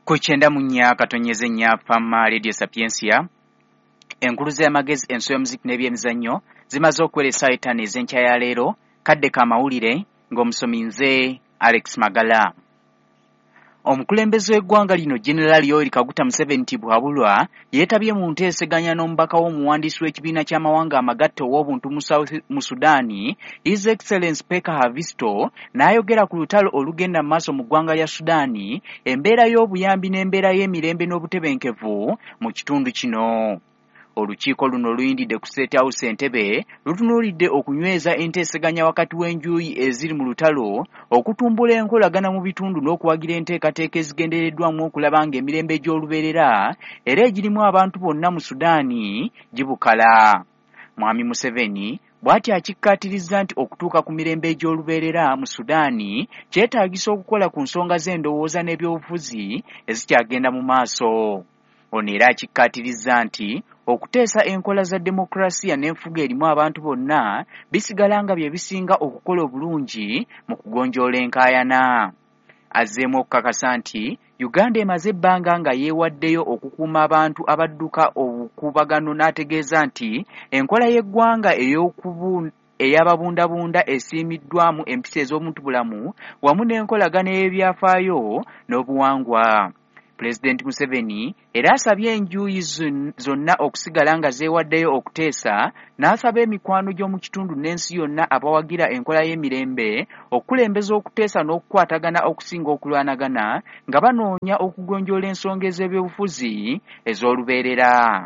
Kuchenda munya katonyeze nya fama Radio Sapiensia enkuluze y'amagezi enso y'omuziki n'ebyemizannyo zimaze okwelesa etani ez'enkya ya leero kadde ka mawulire ng'omusomi nze Alex Magala. Omukulembeze w'eggwanga lino General Yoweri Kaguta Museveni Tibuhaburwa yeetabye mu nteeseganya n'omubaka w'omuwandiisi w'ekibiina ky'amawanga amagatte ow'obuntu mu Sudaani His Excellency Peka Havisto n'ayogera ku lutalo olugenda mu maaso mu ggwanga lya Sudaani, embeera y'obuyambi n'embeera y'emirembe n'obutebenkevu mu kitundu kino. Olukiiko luno luyindidde ku State House Entebbe lutunuulidde okunyweza enteeseganya wakati w'enjuuyi eziri mu lutalo, okutumbula enkolagana mu bitundu n'okuwagira enteekateeka ezigendereddwamu okulaba ng'emirembe egy'olubeerera era egirimu abantu bonna mu Sudaani gibukala. Mwami Museveni bw'ati akikkaatirizza nti okutuuka ku mirembe egy'olubeerera mu Sudaani kyetaagisa okukola ku nsonga z'endowooza n'ebyobufuzi ezikyagenda mu maaso. Ono era akikkaatirizza nti okuteesa enkola za demokrasiya n'enfuga erimu abantu bonna bisigala nga bye bisinga okukola obulungi mu kugonjoola enkaayana. Azzeemu okukakasa nti Uganda emaze ebbanga nga yeewaddeyo okukuuma abantu abadduka obukuubagano, n'ategeeza nti enkola y'eggwanga ey'ababundabunda esiimiddwamu empisa ez'omuntu bulamu wamu n'enkolagana y'ebyafaayo n'obuwangwa. Pulezidenti Museveni era asabye enjuuyi zonna okusigala nga zeewaddeyo okuteesa, n'asaba emikwano gy'omu kitundu n'ensi yonna abawagira enkola y'emirembe okukulembeza okuteesa n'okukwatagana okusinga okulwanagana nga banoonya okugonjoola ensonga ez'ebyobufuzi ez'olubeerera.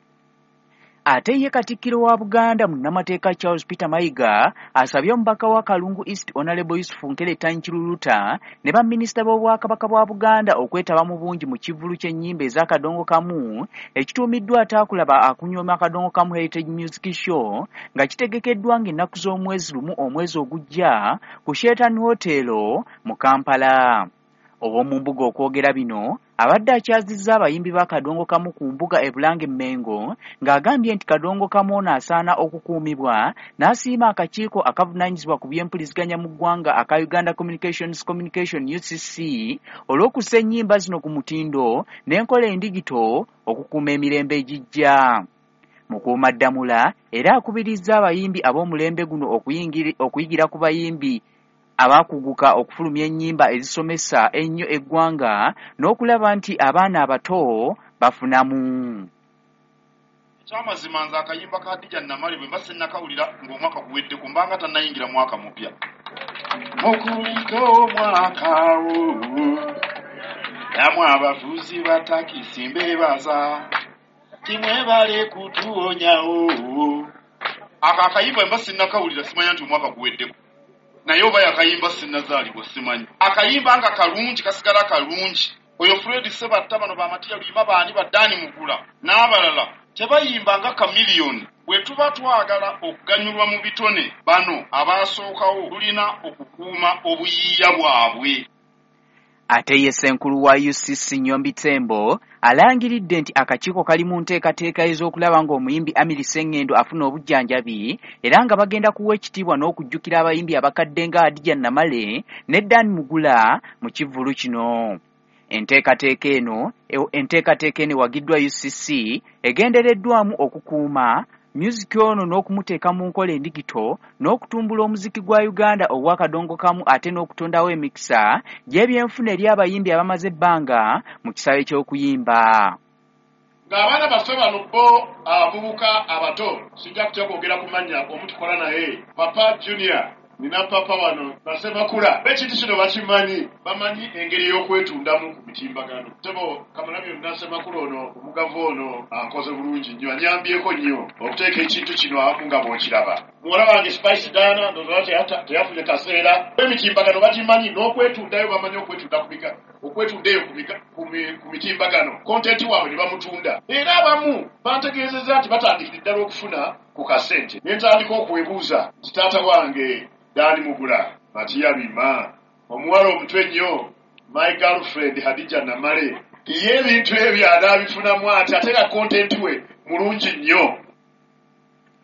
Ate ye Katikkiro wa Buganda munnamateeka Charles Peter Mayiga asabye omubaka wa Kalungu East Honorable Yusuf Nkeletanyi Kiruluta ne baminisita b'Obwakabaka bwa Buganda okwetaba mu bungi mu kivvulu ky'ennyimba ez'akadongo kamu ekituumiddwa Ataakulaba akunyooma akadongo kamu Heritage Music Show nga kitegekeddwa ng'ennaku z'omwezi lumu omwezi ogujja ku Sheraton Hotel mu Kampala. Ow'omu mbuga okwogera bino abadde akyazizza abayimbi ba kadongo kamu ku mbuga e Bulange Mmengo ng'agambye nti kadongo kamu ono asaana okukuumibwa, n'asiima akakiiko akavunaanyizibwa ku by'empuliziganya mu ggwanga aka Uganda Communication UCC olw'okussa ennyimba zino ku mutindo n'enkola endigito okukuuma emirembe egijja. Mukuumaddamula era akubirizza abayimbi ab'omulembe guno okuyigira ku bayimbi abakuguka okufulumya ennyimba ezisomesa ennyo eggwanga n'okulaba nti abaana abato bafunamu. Ekyamazima nze akayimba ka Hadija Namale bwe mba sinnakawulira ng'omwaka guwedde ku mbanga tannayingira mwaka mupya. Mukuliko mwakawo namwe abavuzi ba takisi mbeebaza timwebale kutuwonyawo. Ako akayimba mba sinnakawulira simanya nti omwaka guweddeko. Naye oba yakayimba sinnazaalibwa simanyi. Akayimba nga kalungi kasigala kalungi. Oyo Fred Sebatta bano bamatiya luyimba baani baddaani mugula n'abalala tebayimba nga kamiliyoni. Bwe tuba twagala okuganyulwa mu bitone bano abaasookawo tulina okukuuma obuyiiya bwabwe. Ate ye Ssenkulu wa UCC Nyombi Tembo alangiridde nti akakiiko kali mu nteekateeka ez'okulaba ng'omuyimbi Amiri Sseŋŋendo afuna obujjanjabi era nga bagenda kuwa ekitiibwa n'okujjukira abayimbi abakadde nga Hadija Namale ne Dan Mugula mu kivvulu kino. Enteekateeka eno ewagiddwa UCC egendereddwamu okukuuma music ono n'okumuteeka mu nkola endigito n'okutumbula omuziki gwa Uganda obw'akadongo kamu ate n'okutondawo emikisa gy'ebyenfuna eri abayimbi abamaze ebbanga mu kisaawe ky'okuyimba. Ng'abaana baffe bano bo abavubuka abato sijja kutya kwogera ku mannya omutukola naye Papa Junior nina papa wano Nasemakula ekintu kino bakimanyi, bamanyi engeri y'okwetundamu ku mitimbagano. Tebo Kamalabyonna Nasemakula ono omugavu ono akoze bulungi nnyo, anyambyeko nnyo okuteeka ekintu kino awamu nga bw'okiraba. Muwala wange Spice Dana ndowooza teyafunye kaseera. Emitimbagano bagimanyi n'okwetundayo bamanyi okwetundayo ku mitimbagano. Kontenti waabwe ne bamutunda. Era abamu bantegeezezza nti batandikira ddala okufuna ku kasente. Ne ntandika okwebuuza nti taata wange Dani Mugula Matiya Bima omuwala omutwe nnyo my girlfriend Hadija Namale ye ebintu ebyo anaabifunamu ati ate nga kontenti we mulungi nnyo.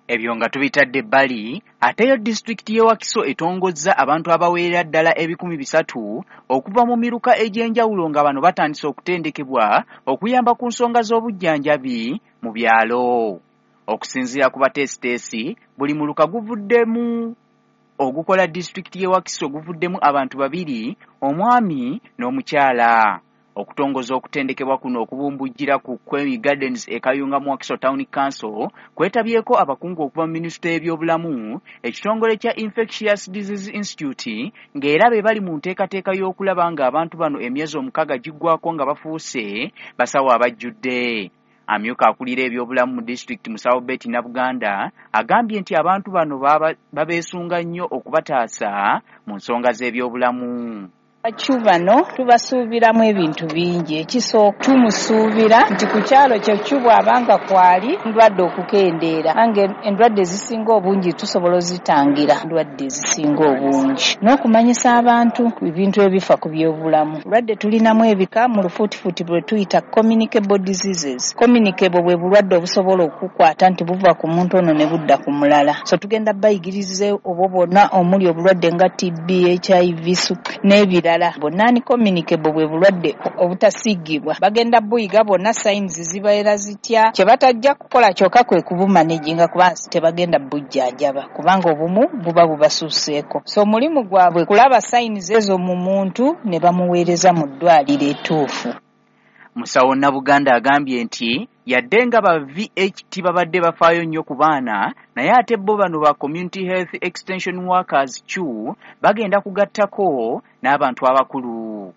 Ebyo nga tubitadde ebbali, ateyo disitulikiti y'e Wakiso etongozza abantu abawerera ddala 300 okuva mu miruka egy'enjawulo nga bano batandise okutendekebwa okuyamba ku nsonga z'obujjanjabi mu byalo. Okusinziira ku bateesiteesi, buli muluka guvuddemu ogukola disitulikiti y'e Wakiso guvuddemu abantu 2, omwami n'omukyala. Okutongoza okutendekebwa kuno okubumbujjira ku Kwemi Gardens e Kayunga mu Wakiso Town Council kwetabyeko abakungu okuva mu Minisitule y'ebyobulamu, ekitongole kya Infectious Disease Institute ng'era be bali mu nteekateeka y'okulaba ng'abantu bano emyezi 6 giggwako nga bafuuse basawo abajjudde. Amyuka akulira ebyobulamu mu disitulikiti Musawo Betty Nabuganda agambye nti abantu bano babeesunga nnyo okubataasa mu nsonga z'ebyobulamu. Bano tubasuubiramu ebintu bingi. Ekisooka tumusuubira nti ku kyalo kye bw'abanga kwali ndwadde okukendeera, ange endwadde zisinga obungi tusobola ozitangira endwadde zisinga obungi, n'okumanyisa abantu ebintu ebifa ku byobulamu. Ndwadde tulinamu ebika mu lufuutifuuti bwe tuyita communicable diseases. Communicable bwe bulwadde obusobola okukwata nti buva ku muntu ono ne budda ku mulala. So tugenda bayigirize obwo bonna omuli obulwadde nga TB, HIV, n'ebirala. Bonna ni communicable bwe bulwadde obutasiigibwa. Bagenda buyiga bonna signs zibaera zitya, kye batajja kukola kyokka kwe kubumanaginga kubanga tebagenda bujjanjaba kubanga obumu buba bubasuuseeko. So omulimu gwabwe kulaba signs ezo mu muntu ne bamuweereza mu ddwaliro ettuufu. Musawo Nabuganda agambye nti yadde nga ba VHT babadde bafaayo nnyo ku baana, naye ate bo bano ba Community Health Extension Workers CHU bagenda kugattako n'abantu abakulu.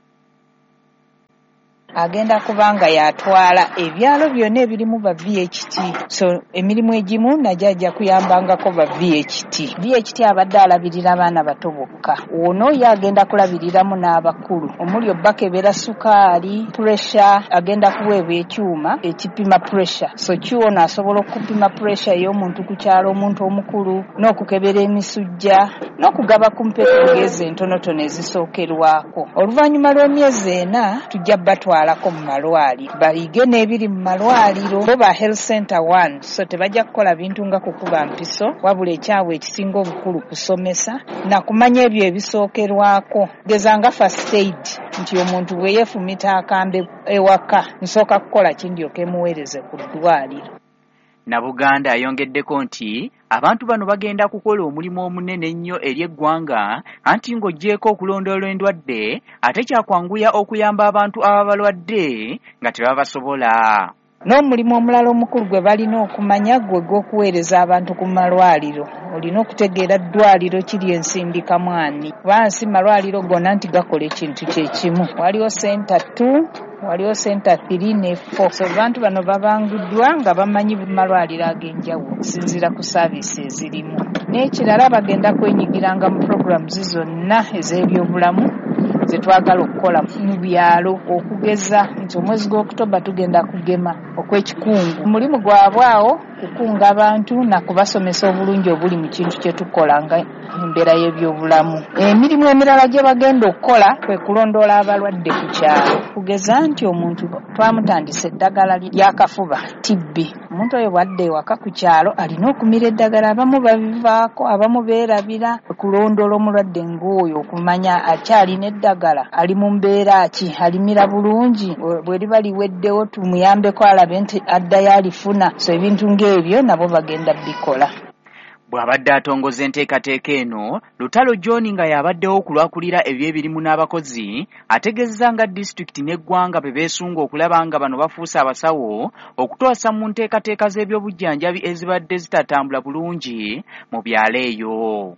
Agenda kubanga yatwala ebyalo byonna ebirimu ba VHT. So emirimu egimu najja ajja kuyambangako ba VHT. VHT abadde alabirira abaana bato bokka. Ono yagenda kulabiriramu n'abakulu. Omuli obbakebera sukaali, pressure, agenda kuweebwa ekyuma ekipima pressure. So ono asobola okupima pressure y'omuntu ku kyalo, omuntu omukulu, n'okukebera emisujja, n'okugaba ku mpegezi entonotono ezisookerwako. Oluvannyuma lw'emyezi 4 tujja batwala alako mu malwaliro bayige n'ebiri mu malwaliro bo ba health center 1. So tebajja kukola bintu nga kukuba mpiso, wabula ekyawe ekisinga obukulu kusomesa na kumanya ebyo ebisookerwako, gezanga first aid nti omuntu bwe yeefumita akambe ewaka nsooka kukola kindyoke muweereze ku ddwaliro. Nabuganda ayongeddeko nti abantu bano bagenda kukola omulimu omunene nnyo eri eggwanga, anti ng'oggyeko okulondoola endwadde ate kyakwanguya okuyamba abantu ababalwadde nga tebabasobola. N'omulimu omulala omukulu gwe balina okumanya gwe gw'okuweereza abantu ku malwaliro. Olina okutegeera ddwaliro kiri ensindikamwani wansi malwaliro gonna nti gakola ekintu kyekimu. Waliwo center 2, waliwo center 3 ne 4. So abantu bano babanguddwa nga bamanyi malwaliro ag'enjawulo okusinziira ku saavisi ezirimu. N'ekirala bagenda kwenyigiranga mu programs zonna ez'ebyobulamu ze twagala okukola mu byalo, okugeza nti omwezi gw'Okutoba tugenda kugema okw'ekikungu. Omulimu gwabwe awo kukunga abantu na kubasomesa obulungi obuli mu kintu kye tukola nga embeera y'ebyobulamu. Emirimu emirala gye bagenda okukola kwe kulondoola abalwadde ku kyalo, kugeza nti omuntu twamutandisa eddagala ly'akafuba TB. Omuntu oyo bwadde ewaka ku kyalo alina okumira eddagala, abamu babivaako, abamu beerabira. Kulondoola omulwadde ng'oyo okumanya akyalina eddagala, ali mu mbeera ki, alimira bulungi, bwe liba liweddewo tumuyambeko alabe nti addayo alifuna. So ebintu ng'ebyo nabo bagenda bikola. Bw'abadde atongoza enteekateeka eno, Lutalo John nga y'abaddewo okulwakulira eby'ebirimu n'abakozi, ategeezezza nga disitulikiti n'eggwanga be beesunga okulaba nga bano bafuuse abasawo okutwasa mu nteekateeka z'ebyobujjanjabi ezibadde zitatambula bulungi mu byalo eyo.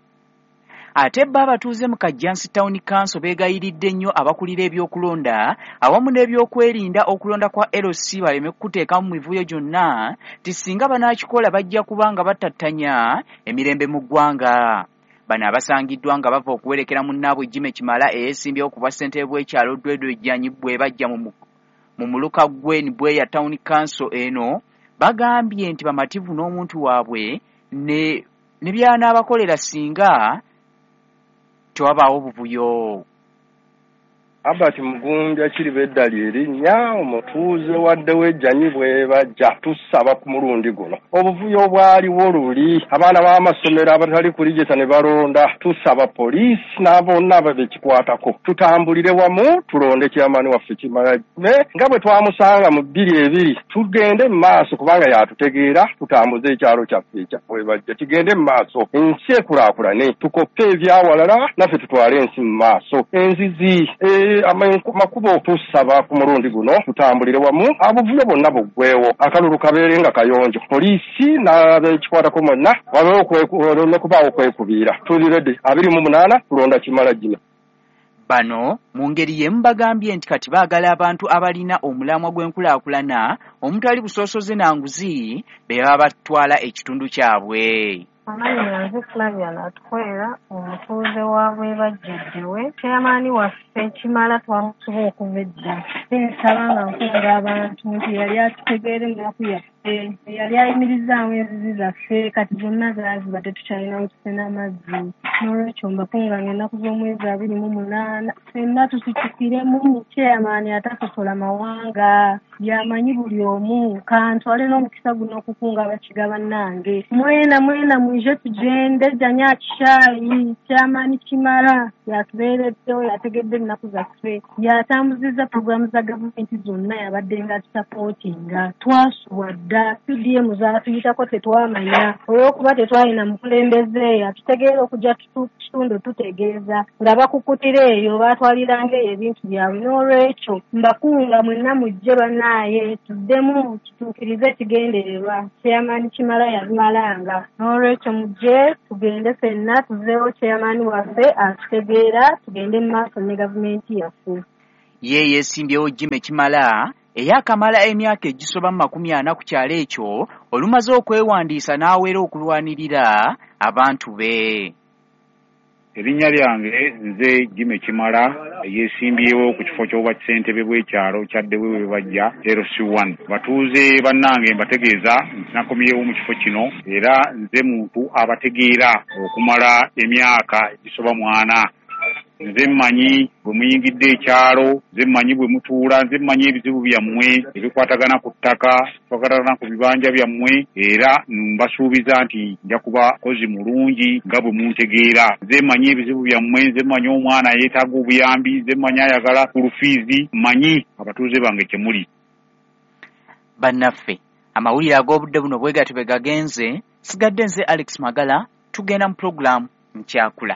Ate bo abatuuze mu Kajjansi Town Council beegayiridde nnyo abakulira ebyokulonda awamu n'ebyokwerinda okulonda kwa LC baleme kuteekamu mu mivuyo gyonna ti singa banaakikola bajja kuba nga batattanya emirembe mu ggwanga. Bano abasangiddwa nga bava okuwerekera munnaabwe Jimmy Kimala eyeesimbyewo ku bwa ssentebe bw'ekyalo Dwedwe Jjanyi bwe bajja mu muluka Gwen Bweya Town Council eno, bagambye nti bamativu n'omuntu waabwe ne by'anaabakolera singa tewabaawo buvuyo. Albert Mugunja kiribe eddali erinnya omutuuze waddewo ejjanyi bwe bajja tusaba ku mulundi guno obuvuyo bwaliwo luli abaana b'amasomero abatali kuligisa ne balonda tusaba poliisi n'abonna ababekikwatako tutambulire wamu tulonde kyamaani waffe Kimalajime nga bwe twamusanga mu 2-2 tugende mu maaso kubanga yatutegeera tutambuze ekyalo kyaffe ekyaffe bajja kigende mu maaso ensi ekulaakulane tukoppe ebyawalala naffe tutwale ensi mu maaso enzizi makubo tusaba ku mulundi guno tutambulire wamu abuvuyo bonna buggwewo akalulu kabeere nga kayonjo poliisi n'abekikwatako monna wabeewo ne kubaawo okwekubiira tuli ready 28 tulonda Kimalajime. Bano mu ngeri yemu bagambye nti kati baagala abantu abalina omulamwa gw'enkulaakulana omutali busoosoze na nguzi be baba batwala ekitundu kyabwe. Amanya nze Flavia Natwera omutuuze wa Bwebajjiddewe kyamaani waffe Kimala twamusiba okuva edda nsaba nga nkunga abantu nti yali atutegeere ennaku yaffe yali ayimirizaamu enzizi zaffe kati zonna zaaziba tetukyalinawo tuse n'amazzi n'olwekyo mbakunganga ennaku z'omwezi 28 ffenna tusitukiremu mu kyamaani atasosola mawanga yamanyi buli omu kantwale n'omukisa guno okukunga abakiga bannange mwena mwije tugende janya kishayi kyamaani Kimala yatubeereddewo yategedde ennaku zaffe yatambuziza programu za gavumenti zonna yabadde nga tusapootinga twasubwa dda CDM zaatuyitako tetwamanya olw'okuba tetwalina mukulembeze yatutegeera okujja kitundu tutegeeza nga bakukutira eyo baatwaliranga eyo ebintu byabwe n'olwekyo mbakunga mwenna mujje bannaaye tuddemu kituukirize kigendererwa kyamaani Kimala yabimalanga n'olwekyo mujje tugende ffenna tuzeewo kyamaani waffe atutegeera tugende mu maaso ne gavumenti yaffe. Ye yeesimbyewo Jimmy Kimala eyakamala emyaka egisoba 40 ku kyalo ekyo olumaze okwewandiisa n'aweera okulwanirira abantu be. Erinnya lyange nze Jimmy Kimala yeesimbyewo ku kifo ky'obwakisentebe bw'ekyalo kyaddewe we bajja 0C1 batuuze bannange mbategeeza nakomyewo mu kifo kino era nze muntu abategeera okumala emyaka egisoba 40 nze mmanyi bwe muyingidde ekyalo nze mmanyi bwe mutuula nze mmanyi ebizibu byammwe ebikwatagana ku ttaka bikwatagana ku bibanja byammwe era mbasuubiza nti nja kuba kozi mulungi nga bwe muntegeera nze mmanyi ebizibu byammwe nze mmanyi omwana yeetaaga obuyambi nze mmanyi ayagala ku lufiizi mmanyi abatuuze bange kyemuli. Bannaffe amawulire ag'obudde buno bwe gatyo bwe gagenze sigadde nze Alex Magala tugenda mu pulogulaamu Nkyakula.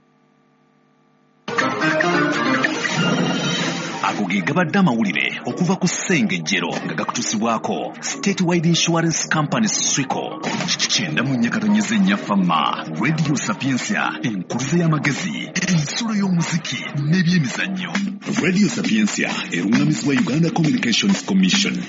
Ago ge gabadde amawulire okuva ku Ssengejjero nga gakutusibwako State Wide Insurance Company Swico. Kyenda mu nnyakatonyeze nnyafamma Radio Sapiensia enkuluze y'amagezi ensulo y'omuziki n'ebyemizannyo. Radio Sapiensia erungamizibwa Uganda Communications Commission.